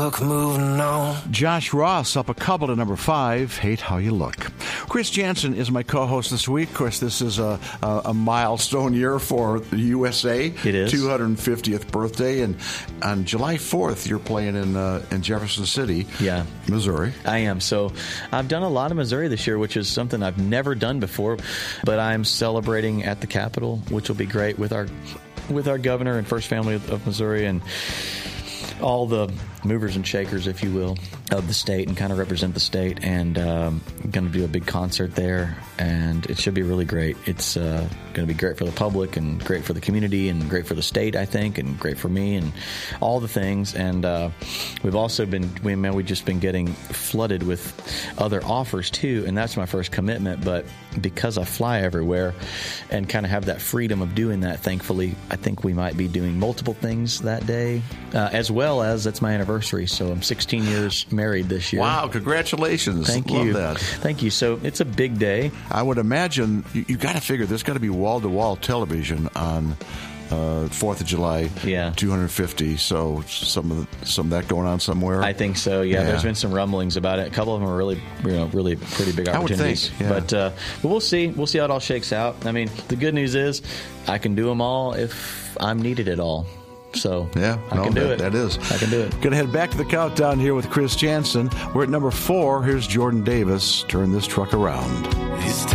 Moving on. Josh Ross up a couple to number 5, Hate How You Look. Chris Jansen is my co-host this week. Of course, this is a milestone year for the USA. It is. 250th birthday. And on July 4th, you're playing in Jefferson City, Missouri. I am. So I've done a lot of Missouri this year, which is something I've never done before. But I'm celebrating at the Capitol, which will be great with our governor and First Family of Missouri and all the movers and shakers, if you will, of the state and kind of represent the state. And going to do a big concert there, and it should be really great. It's going to be great for the public and great for the community and great for the state, I think, and great for me and all the things. And we've also we've just been getting flooded with other offers too, and that's my first commitment. But because I fly everywhere and kind of have that freedom of doing that, thankfully, I think we might be doing multiple things that day, as well as it's my anniversary. So I'm 16 years married this year. Wow, congratulations. Thank Love you. that. Thank you. So it's a big day. I would imagine you got to figure there's got to be wall-to-wall television on 4th of July, 250. So some of that going on somewhere. I think so. Yeah, there's been some rumblings about it. A couple of them are really pretty big opportunities. I would think, but we'll see. We'll see how it all shakes out. I mean, the good news is I can do them all if I'm needed at all. So I can do it. That is. I can do it. Going to head back to the countdown here with Chris Jansen. We're at number 4. Here's Jordan Davis. Turn This Truck Around.